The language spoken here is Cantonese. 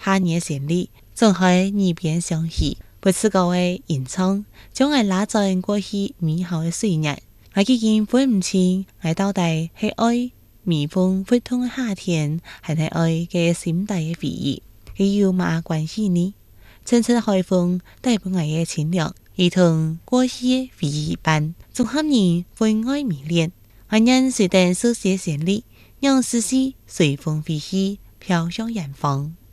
夏夜旋律，總係耳邊響起，不自覺嘅吟唱，將我拉在過去美好嘅歲月。我已經分唔清，我到底係愛蜜蜂會痛嘅夏天，還係愛嘅心底嘅回憶，係有乜關係呢？層層海風帶俾我嘅清涼，如同過去嘅回憶一般，總合人分外迷戀。我任隨等書寫旋律，讓思緒隨風飛起，飄向遠方。